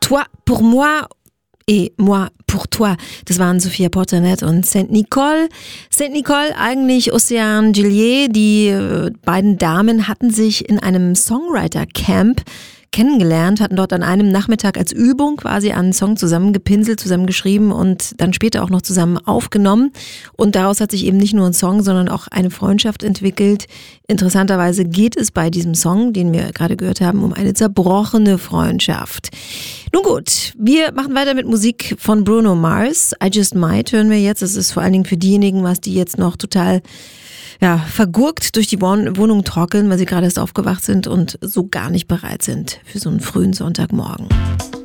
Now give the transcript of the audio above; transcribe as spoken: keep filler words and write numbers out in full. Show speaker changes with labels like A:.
A: Toi pour moi et moi pour toi. Das waren Sophia Portanet und Saint Nicole. Saint Nicole, eigentlich Océane Gillier. Die äh, beiden Damen hatten sich in einem Songwriter-Camp kennengelernt, hatten dort an einem Nachmittag als Übung quasi einen Song zusammengepinselt, zusammengeschrieben und dann später auch noch zusammen aufgenommen. Und daraus hat sich eben nicht nur ein Song, sondern auch eine Freundschaft entwickelt. Interessanterweise geht es bei diesem Song, den wir gerade gehört haben, um eine zerbrochene Freundschaft. Nun gut, wir machen weiter mit Musik von Bruno Mars. I Just Might hören wir jetzt. Das ist vor allen Dingen für diejenigen, was die jetzt noch total ja, vergurkt durch die Wohnung torkeln, weil sie gerade erst aufgewacht sind und so gar nicht bereit sind für so einen frühen Sonntagmorgen.